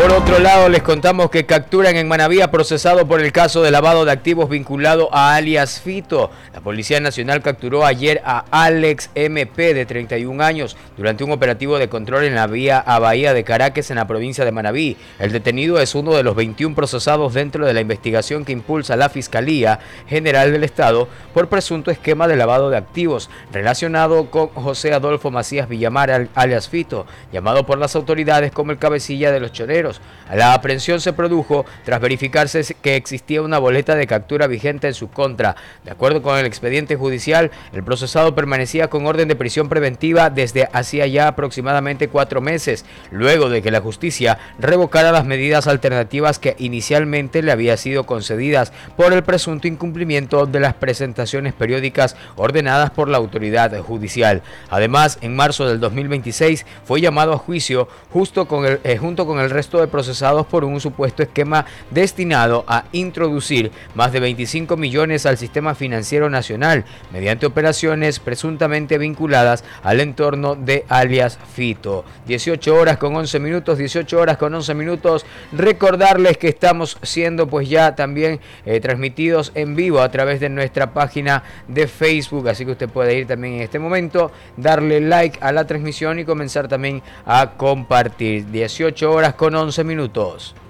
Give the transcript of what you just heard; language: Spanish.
Por otro lado, les contamos que capturan en Manabí a procesado por el caso de lavado de activos vinculado a alias Fito. La Policía Nacional capturó ayer a Alex MP, de 31 años, durante un operativo de control en la vía a Bahía de Caracas, en la provincia de Manabí. El detenido es uno de los 21 procesados dentro de la investigación que impulsa la Fiscalía General del Estado por presunto esquema de lavado de activos relacionado con José Adolfo Macías Villamar, alias Fito, llamado por las autoridades como el cabecilla de los choreros. La aprehensión se produjo tras verificarse que existía una boleta de captura vigente en su contra. De acuerdo con el expediente judicial, el procesado permanecía con orden de prisión preventiva desde hacía ya aproximadamente 4 meses, luego de que la justicia revocara las medidas alternativas que inicialmente le habían sido concedidas por el presunto incumplimiento de las presentaciones periódicas ordenadas por la autoridad judicial. Además, en marzo del 2026 fue llamado a juicio junto con el resto de procesados por un supuesto esquema destinado a introducir más de 25 millones al sistema financiero nacional mediante operaciones presuntamente vinculadas al entorno de alias Fito. 18 horas con 11 minutos. Recordarles que estamos siendo pues ya también transmitidos en vivo a través de nuestra página de Facebook, así que usted puede ir también en este momento, darle like a la transmisión y comenzar también a compartir. 18 horas con 11 minutos.